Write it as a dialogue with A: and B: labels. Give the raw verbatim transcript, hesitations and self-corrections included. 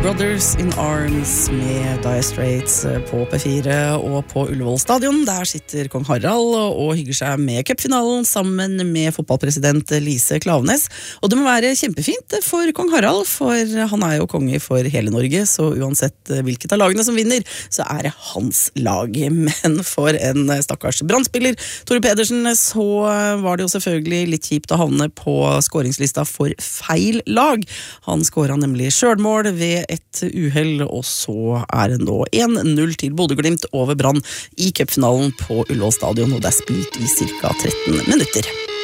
A: Brothers in Arms med Dire Straits på P fire og på Ullevål stadion. Der sitter kong Harald og hygger seg med cupfinalen sammen med fotballpresident Lise Klaveness. Og det må være kjempefint for kong Harald, for han er jo konge for hele Norge, så uansett hvilket av lagene som vinner, så er det hans lag. Men for en stakkars brannspiller, Tore Pedersen, så var det jo selvfølgelig litt kjipt å havne på scoringslista for feil lag. Han skåret nemlig selvmål ved et uhell, og så er det nå en null til Bodø Glimt over Brann i cupfinalen på Ullevål stadion, og det er spilt i cirka tretten minutter.